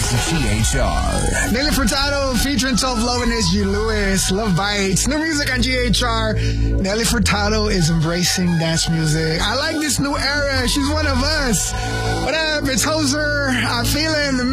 GHR. Nelly Furtado featuring Tough Love and SG Lewis. Love Bites. New music on GHR. Nelly Furtado is embracing dance music. I like this new era. She's one of us. What up? It's Hoser. I'm feeling the